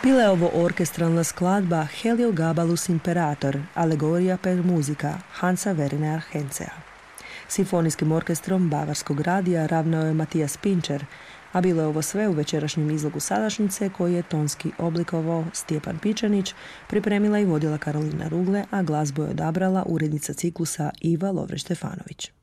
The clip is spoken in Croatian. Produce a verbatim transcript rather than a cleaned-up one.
Bila je ovo orkestralna skladba Heliogabalus Imperator, alegorija per muzika Hansa Wernera Hensea. Simfonijskim orkestrom Bavarskog radija ravnao je Matijas Pinčer, a bilo je ovo sve u večerašnjem izlogu Sadašnjice koji je tonski oblikovao Stjepan Pičanić, pripremila i vodila Karolina Rugle, a glazbu je odabrala urednica ciklusa Iva Lovre Štefanović.